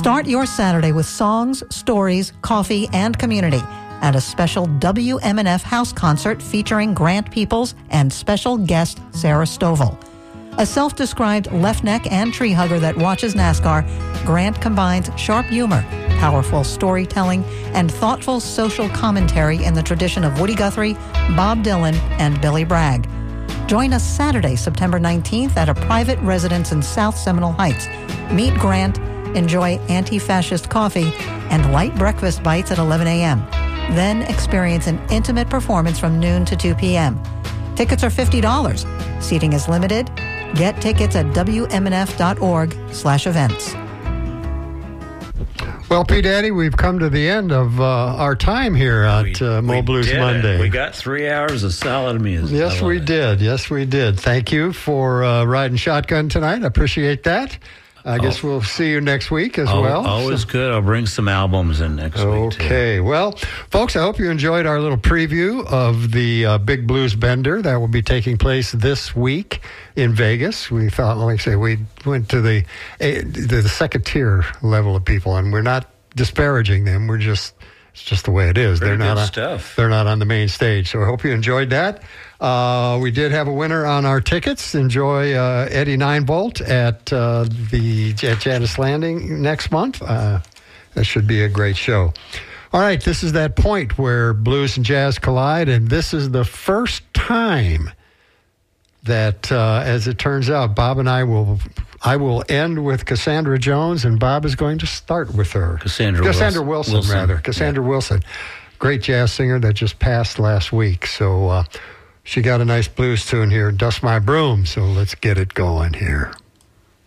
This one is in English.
Start your Saturday with songs, stories, coffee, and community at a special WMNF house concert featuring Grant Peoples and special guest Sarah Stovall. A self-described left neck and tree hugger that watches NASCAR, Grant combines sharp humor, powerful storytelling, and thoughtful social commentary in the tradition of Woody Guthrie, Bob Dylan, and Billy Bragg. Join us Saturday, September 19th at a private residence in South Seminole Heights. Meet Grant, enjoy anti-fascist coffee, and light breakfast bites at 11 a.m. Then experience an intimate performance from noon to 2 p.m. Tickets are $50. Seating is limited. Get tickets at wmnf.org/events. Well, P. Daddy, we've come to the end of our time here at Mo Blues Monday. We got 3 hours of solid music. Yes, we did. Yes, we did. Thank you for riding shotgun tonight. I appreciate that. I guess we'll see you next week as well. Always good. I'll bring some albums in next week, too. Okay. Well, folks, I hope you enjoyed our little preview of the Big Blues Bender that will be taking place this week in Vegas. We thought, like I say, we went to the second tier level of people, and we're not disparaging them. It's just the way it is. Pretty They're not on the main stage. So I hope you enjoyed that. We did have a winner on our tickets. Enjoy Eddie 9-Volt at Janice Landing next month. That should be a great show. All right, this is that point where blues and jazz collide, and this is the first time that, as it turns out, Bob and I will end with Cassandra Jones, and Bob is going to start with her. Cassandra Wilson. Great jazz singer that just passed last week. So she got a nice blues tune here, Dust My Broom. So let's get it going here.